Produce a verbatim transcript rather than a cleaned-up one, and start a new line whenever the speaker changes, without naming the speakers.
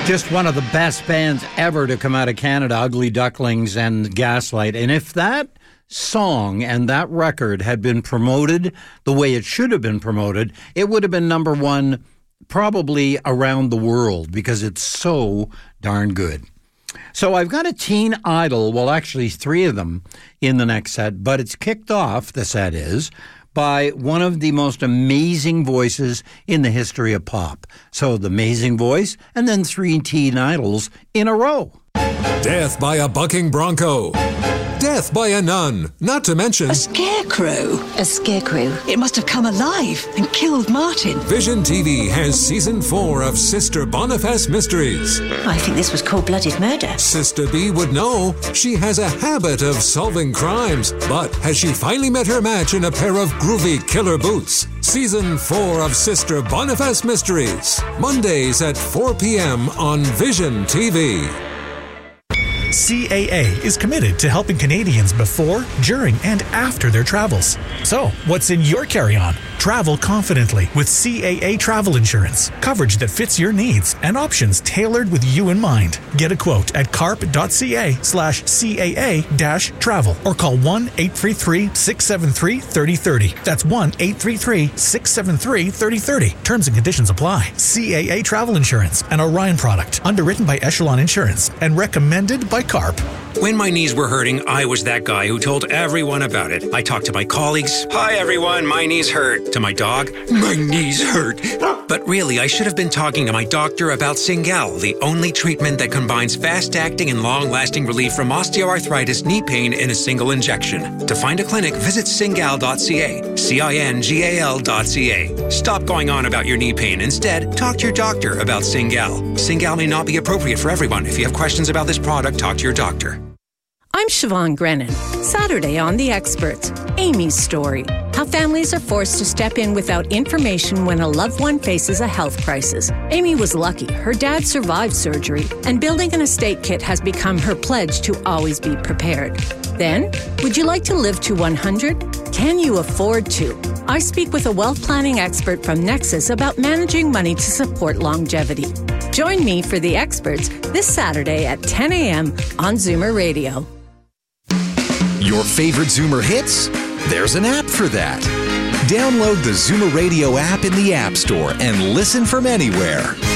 Just one of the best bands ever to come out of Canada, Ugly Ducklings and Gaslight. And if that song and that record had been promoted the way it should have been promoted, it would have been number one probably around the world because it's so darn good. So I've got a teen idol, well, actually three of them in the next set, but it's kicked off, the set is, by one of the most amazing voices in the history of pop. So the amazing voice, and then three teen idols in a row.
Death by a bucking bronco. Death by a nun, not to mention...
A scarecrow.
A scarecrow.
It must have come alive and killed Martin.
Vision T V has season four of Sister Boniface Mysteries.
I think this was cold-blooded murder.
Sister B would know. She has a habit of solving crimes. But has she finally met her match in a pair of groovy killer boots? Season four of Sister Boniface Mysteries. Mondays at four p.m. on Vision T V.
C A A is committed to helping Canadians before, during, and after their travels. So, what's in your carry-on? Travel confidently with C A A travel insurance. Coverage that fits your needs and options tailored with you in mind. Get a quote at carp.ca slash CAA dash travel or call one eight three three, six seven three, three oh three oh. That's one eight three three, six seven three, three oh three oh. Terms and conditions apply. C A A Travel Insurance, an Orion product, underwritten by Echelon Insurance and recommended by CARP.
When my knees were hurting, I was that guy who told everyone about it. I talked to my colleagues. Hi, everyone. My knees hurt. To my dog. My knees hurt. But really, I should have been talking to my doctor about Cingal, the only treatment that combines fast-acting and long-lasting relief from osteoarthritis knee pain in a single injection. To find a clinic, visit cingal dot c a. C I N G A L dot c a. Stop going on about your knee pain. Instead, talk to your doctor about Cingal. Cingal may not be appropriate for everyone. If you have questions about this product, talk to your doctor.
I'm Siobhan Grennan. Saturday on The Experts, Amy's story. How families are forced to step in without information when a loved one faces a health crisis. Amy was lucky. Her dad survived surgery, and building an estate kit has become her pledge to always be prepared. Then, would you like to live to one hundred? Can you afford to? I speak with a wealth planning expert from Nexus about managing money to support longevity. Join me for The Experts this Saturday at ten a.m. on Zoomer Radio.
Your favorite Zoomer hits? There's an app for that. Download the Zoomer Radio app in the App Store and listen from anywhere.